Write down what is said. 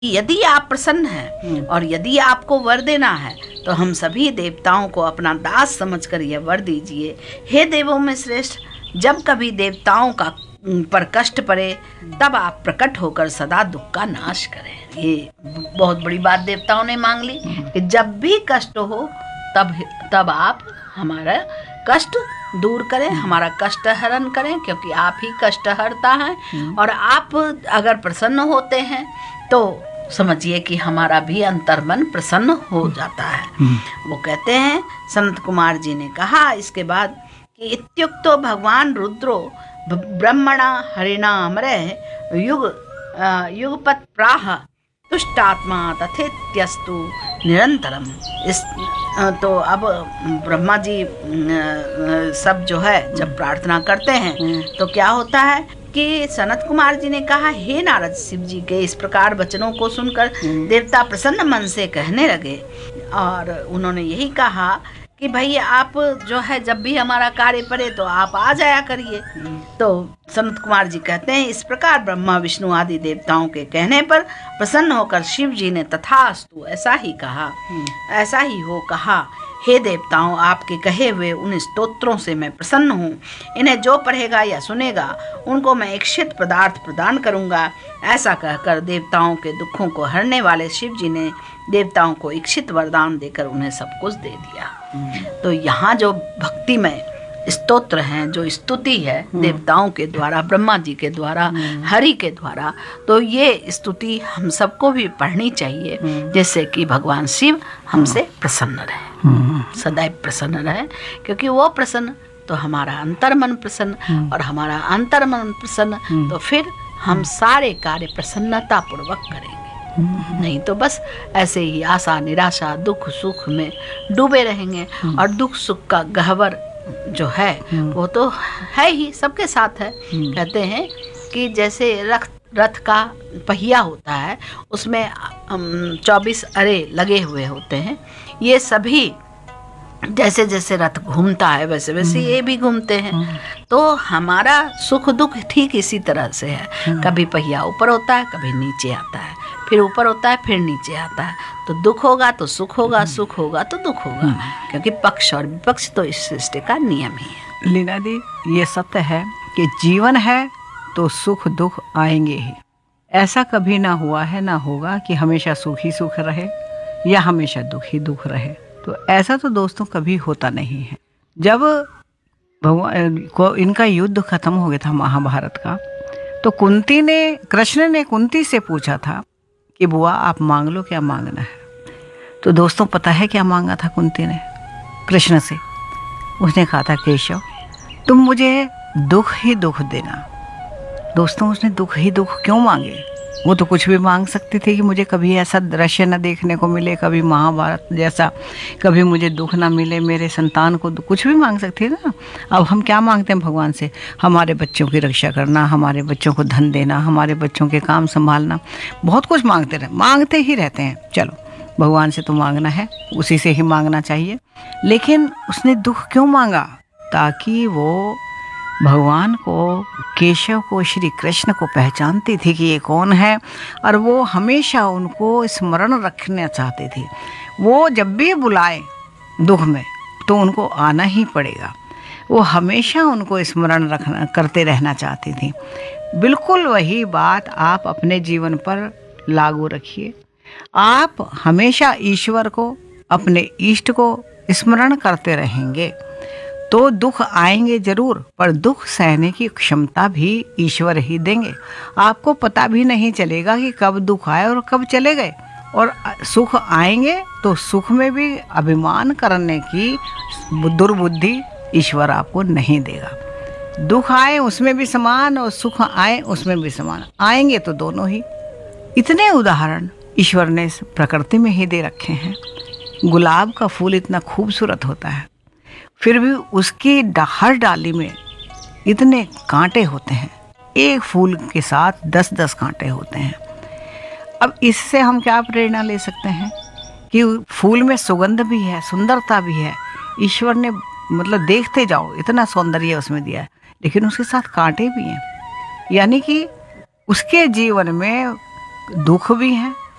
यदि आप प्रसन्न हैं और यदि आपको वर देना है तो हम सभी देवताओं को अपना दास समझकर यह वर दीजिए। हे देवों में श्रेष्ठ, जब कभी देवताओं का पर कष्ट पड़े तब आप प्रकट होकर सदा दुख का नाश करें। ये बहुत बड़ी बात देवताओं ने मांग ली कि जब भी कष्ट हो तब आप हमारा कष्ट दूर करें, हमारा कष्ट हरण करें, क्योंकि आप ही कष्ट हरता है। और आप अगर प्रसन्न होते हैं तो समझिए कि हमारा भी अंतर्मन प्रसन्न हो जाता है। वो कहते हैं, सनत कुमार जी ने कहा इसके बाद कि इत्युक्तो भगवान रुद्रो ब्रह्मणा हरिणा अमरे युगपत् प्राह तुष्टात्मा तथेत्यस्तु निरंतरम। इस तो अब ब्रह्मा जी सब जो है जब प्रार्थना करते हैं तो क्या होता है कि सनत कुमार जी ने कहा, हे नारद, शिव जी के इस प्रकार वचनों को सुनकर देवता प्रसन्न मन से कहने लगे और उन्होंने यही कहा कि भाई आप जो है जब भी हमारा कार्य पड़े तो आप आ जाया करिए। तो सनत कुमार जी कहते हैं, इस प्रकार ब्रह्मा विष्णु आदि देवताओं के कहने पर प्रसन्न होकर शिव जी ने तथास्तु ऐसा ही कहा, ऐसा ही हो कहा। हे देवताओं, आपके कहे हुए उन स्तोत्रों से मैं प्रसन्न हूँ। इन्हें जो पढ़ेगा या सुनेगा उनको मैं इच्छित पदार्थ प्रदान करूँगा। ऐसा कहकर देवताओं के दुखों को हरने वाले शिव जी ने देवताओं को इच्छित वरदान देकर उन्हें सब कुछ दे दिया। तो यहाँ जो भक्तिमय स्तोत्र हैं, जो स्तुति है देवताओं के द्वारा, ब्रह्मा जी के द्वारा, हरि के द्वारा, तो ये स्तुति हम सबको भी पढ़नी चाहिए, जिससे कि भगवान शिव हमसे प्रसन्न रहे, सदैव प्रसन्न रहे। क्योंकि वो प्रसन्न तो हमारा अंतर्मन प्रसन्न, और हमारा अंतर्मन प्रसन्न तो फिर हम सारे कार्य प्रसन्नता पूर्वक करेंगे। नहीं तो बस ऐसे ही आशा निराशा दुख सुख में डूबे रहेंगे। और दुख सुख का गह्वर जो है वो तो है ही, सबके साथ है। कहते हैं कि जैसे रथ का पहिया होता है, उसमें 24 अरे लगे हुए होते हैं। ये सभी जैसे जैसे रथ घूमता है वैसे वैसे ये भी घूमते हैं। तो हमारा सुख दुख ठीक इसी तरह से है। कभी पहिया ऊपर होता है, कभी नीचे आता है, फिर ऊपर होता है, फिर नीचे आता है। तो दुख होगा तो सुख होगा, सुख होगा तो दुख होगा, क्योंकि पक्ष और विपक्ष तो इस सृष्टि का नियम ही है। लीना दी, ये सत्य है कि जीवन है तो सुख दुख आएंगे ही। ऐसा कभी ना हुआ है ना होगा कि हमेशा सुख ही सुख रहे या हमेशा दुख ही दुख रहे। तो ऐसा तो दोस्तों कभी होता नहीं है। जब भगवान को इनका युद्ध खत्म हो गया था महाभारत का, तो कृष्ण ने कुंती से पूछा था कि बुआ आप मांग लो, क्या मांगना है। तो दोस्तों पता है क्या मांगा था कुंती ने कृष्ण से? उसने कहा था, केशव तुम मुझे दुख ही दुख देना। दोस्तों उसने दुख ही दुख क्यों मांगे? वो तो कुछ भी मांग सकती थी कि मुझे कभी ऐसा दृश्य न देखने को मिले, कभी महाभारत जैसा, कभी मुझे दुख ना मिले, मेरे संतान को, कुछ भी मांग सकती है ना। अब हम क्या मांगते हैं भगवान से? हमारे बच्चों की रक्षा करना, हमारे बच्चों को धन देना, हमारे बच्चों के काम संभालना, बहुत कुछ मांगते ही रहते हैं। चलो भगवान से तो मांगना है, उसी से ही मांगना चाहिए। लेकिन उसने दुख क्यों मांगा? ताकि वो भगवान को, केशव को, श्री कृष्ण को पहचानती थी कि ये कौन है, और वो हमेशा उनको स्मरण रखना चाहती थी। वो जब भी बुलाए दुख में तो उनको आना ही पड़ेगा। वो हमेशा उनको स्मरण करते रहना चाहती थी। बिल्कुल वही बात आप अपने जीवन पर लागू रखिए। आप हमेशा ईश्वर को, अपने इष्ट को स्मरण करते रहेंगे तो दुख आएंगे जरूर, पर दुख सहने की क्षमता भी ईश्वर ही देंगे। आपको पता भी नहीं चलेगा कि कब दुख आए और कब चले गए। और सुख आएंगे तो सुख में भी अभिमान करने की दुर्बुद्धि ईश्वर आपको नहीं देगा। दुख आए उसमें भी समान और सुख आए उसमें भी समान, आएंगे तो दोनों ही। इतने उदाहरण ईश्वर ने प्रकृति में ही दे रखे हैं। गुलाब का फूल इतना खूबसूरत होता है, फिर भी उसकी हर डाली में इतने कांटे होते हैं। एक फूल के साथ 10-10 कांटे होते हैं। अब इससे हम क्या प्रेरणा ले सकते हैं कि फूल में सुगंध भी है, सुंदरता भी है। ईश्वर ने मतलब देखते जाओ इतना सौंदर्य उसमें दिया है, लेकिन उसके साथ कांटे भी हैं। यानी कि उसके जीवन में दुख भी हैं,